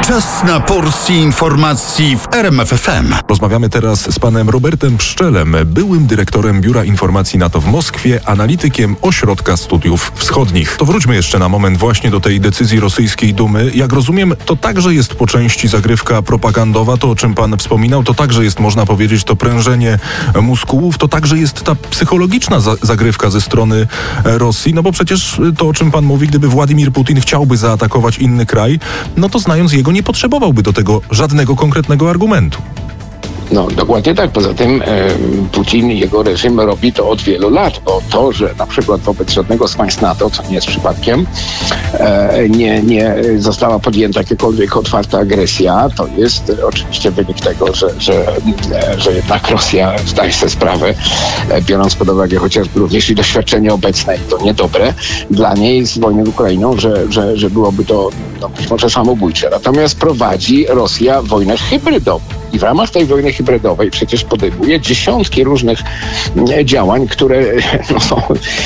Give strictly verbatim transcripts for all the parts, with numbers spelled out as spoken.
Czas na porcję informacji w R M F F M. Rozmawiamy teraz z panem Robertem Pszczelem, byłym dyrektorem Biura Informacji NATO w Moskwie, analitykiem Ośrodka Studiów Wschodnich. To wróćmy jeszcze na moment właśnie do tej decyzji rosyjskiej Dumy. Jak rozumiem, to także jest po części zagrywka propagandowa, to o czym pan wspominał, to także jest, można powiedzieć, to prężenie muskułów, to także jest ta psychologiczna za- zagrywka ze strony Rosji, no bo przecież to, o czym pan mówi, gdyby Władimir Putin chciałby zaatakować inny kraj, no to znając jego, nie potrzebowałby do tego żadnego konkretnego argumentu. No, dokładnie tak. Poza tym e, Putin i jego reżim robi to od wielu lat, bo to, że na przykład wobec żadnego z państw NATO, co nie jest przypadkiem, e, nie, nie została podjęta jakakolwiek otwarta agresja, to jest e, oczywiście wynik tego, że, że, e, że jednak Rosja zdaje sobie sprawę, e, biorąc pod uwagę chociażby również i doświadczenie obecne, i to niedobre dla niej z wojny z Ukrainą, że, że, że byłoby to no, być może samobójcze. Natomiast prowadzi Rosja wojnę hybrydową. I w ramach tej wojny hybrydowej przecież podejmuje dziesiątki różnych działań, które no, są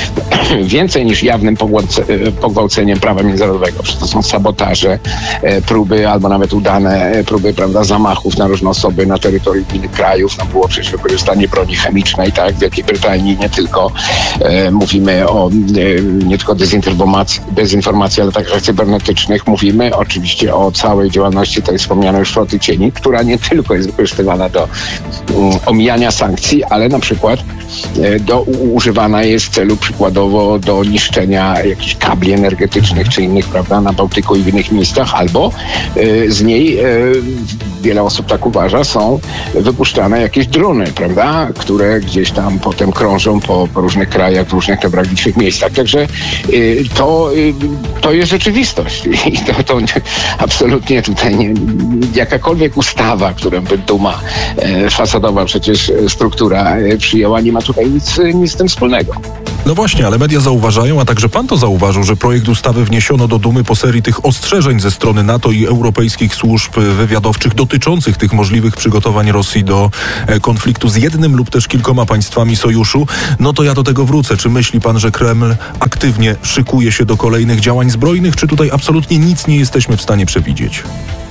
więcej niż jawnym pogwałceniem prawa międzynarodowego. Przecież to są sabotaże, próby albo nawet udane próby, prawda, zamachów na różne osoby na terytorium innych krajów. No, było przecież wykorzystanie broni chemicznej, tak, w Wielkiej Brytanii, nie tylko. E, mówimy o e, nie tylko dezinformacji, dezinformacji, ale także cybernetycznych. Mówimy oczywiście o całej działalności tej wspomnianej już floty cieni, która nie tylko jest wykorzystywana do um, omijania sankcji, ale na przykład e, do, u, używana jest w celu przykładowo do niszczenia jakichś kabli energetycznych czy innych, prawda, na Bałtyku i w innych miejscach, albo e, z niej, e, wiele osób tak uważa, są wypuszczane jakieś drony, prawda, które gdzieś tam potem krążą po, po różnych krajach, w różnych newralgicznych miejscach. Także e, to, e, to jest rzeczywistość i to, to nie, absolutnie tutaj nie, jakakolwiek ustawa, którą by Duma e, fasadowa przecież struktura e, przyjęła, nie ma tutaj nic, nic z tym wspólnego. No właśnie, ale media zauważają, a także pan to zauważył, że projekt ustawy wniesiono do Dumy po serii tych ostrzeżeń ze strony NATO i europejskich służb wywiadowczych dotyczących tych możliwych przygotowań Rosji do e, konfliktu z jednym lub też kilkoma państwami sojuszu. No to ja do tego wrócę. Czy myśli pan, że Kreml aktywnie szykuje się do kolejnych działań zbrojnych, czy tutaj absolutnie nic nie jesteśmy w stanie przewidzieć?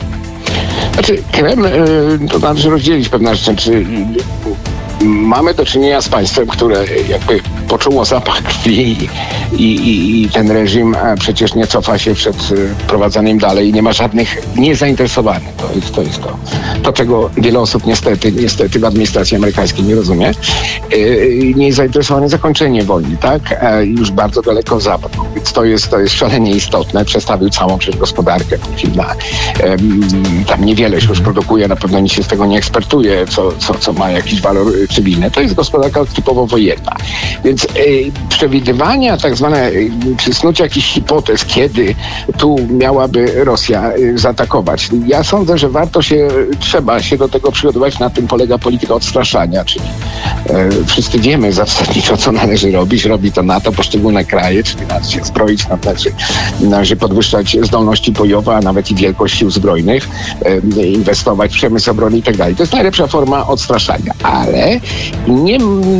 Znaczy, Kreml, to należy rozdzielić pewne rzeczy. Czy mamy do czynienia z państwem, które jakby poczuło zapach krwi i, i, i ten reżim przecież nie cofa się przed prowadzeniem dalej i nie ma żadnych niezainteresowanych. To jest to, jest to. to czego wiele osób niestety, niestety w administracji amerykańskiej nie rozumie. Nie jest zainteresowane zakończeniem wojny, tak? Już bardzo daleko w zapad. Więc to jest, to jest szalenie istotne. Przestawił całą przecież gospodarkę. Na, tam niewiele się już produkuje, na pewno nic się z tego nie ekspertuje, co, co, co ma jakiś walor cywilny. To jest gospodarka typowo wojenna. Więc y, przewidywania tak zwane, y, czy snucie jakichś hipotez, kiedy tu miałaby Rosja y, zaatakować. Ja sądzę, że warto się, trzeba się do tego przygotować. Na tym polega polityka odstraszania, czyli y, wszyscy wiemy zasadniczo, co należy robić. Robi to NATO, poszczególne kraje, czyli należy się zbroić, należy, należy podwyższać zdolności bojowe, a nawet i wielkość sił zbrojnych, y, inwestować w przemysł obrony i tak dalej. To jest najlepsza forma odstraszania, ale nie,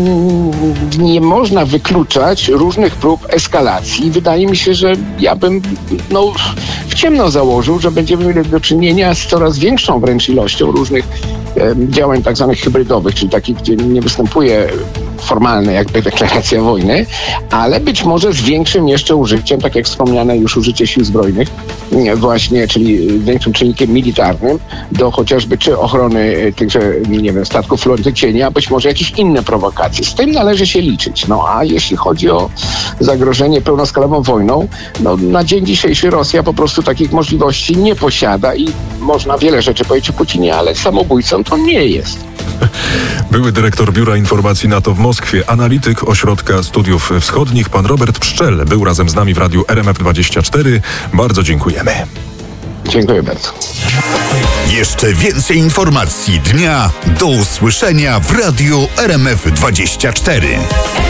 nie można wykluczać różnych prób eskalacji. Wydaje mi się, że ja bym no, w ciemno założył, że będziemy mieli do czynienia z coraz większą wręcz ilością różnych e, działań tak zwanych hybrydowych, czyli takich, gdzie nie występuje formalna jakby deklaracja wojny, ale być może z większym jeszcze użyciem, tak jak wspomniane już użycie sił zbrojnych, właśnie, czyli większym czynnikiem militarnym do chociażby czy ochrony tychże, nie wiem, statków floty cieni, a być może jakieś inne prowokacje. Z tym należy się liczyć. No a jeśli chodzi o zagrożenie pełnoskalową wojną, no na dzień dzisiejszy Rosja po prostu takich możliwości nie posiada i można wiele rzeczy powiedzieć o Putinie, ale samobójcą to nie jest. Były dyrektor Biura Informacji NATO w Moskwie, analityk Ośrodka Studiów Wschodnich, pan Robert Pszczel, był razem z nami w radiu R M F dwadzieścia cztery. Bardzo dziękujemy. Dziękuję bardzo. Jeszcze więcej informacji dnia do usłyszenia w radiu R M F dwadzieścia cztery.